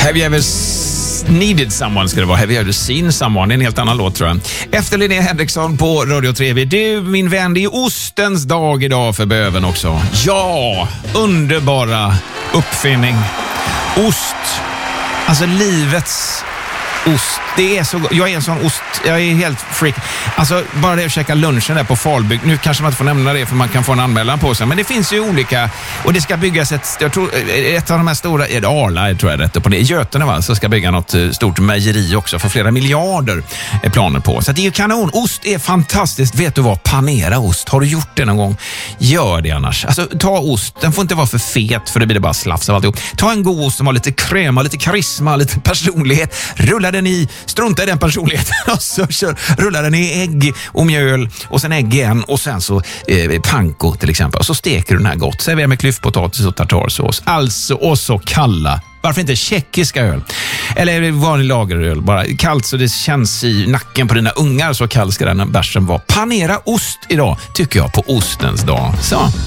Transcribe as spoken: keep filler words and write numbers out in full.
Have you ever needed someone ska det vara. Have you ever seen someone? Det är en helt annan låt tror jag. Efter Linnea Henriksson på Radio tre. Du, min vän, det är ostens dag idag för böven också. Ja, underbara uppfinning. Ost. Alltså livets ost. Det är så go- jag är en sån ost. Jag är helt freak. Alltså bara det att käka lunchen där på Falbygg. Nu kanske man inte får nämna det för man kan få en anmälan på sig. Men det finns ju olika. Och det ska byggas ett, jag tror, ett av de här stora, är det Arla tror jag rätt på det. Götene va, så ska bygga något stort mejeri också för flera miljarder är planer på. Så det är ju kanon. Ost är fantastiskt. Vet du vad? Panera ost. Har du gjort det någon gång? Gör det annars. Alltså ta ost. Den får inte vara för fet för det blir det bara slafs av alltihop. Ta en god ost som har lite krema, lite karisma, lite personlighet. Rulla den i, strunta i den personligheten och så kör, rulla den i ägg och mjöl och sen ägg igen och sen så eh, panko till exempel. Och så steker du den här gott. Servera med klyftpotatis och tartarsås. Alltså, och så kalla. Varför inte tjeckiska öl? Eller vanlig lageröl. Bara kallt så det känns i nacken på dina ungar. Så kall ska den bärsen vara. Panera ost idag tycker jag på ostens dag. Så.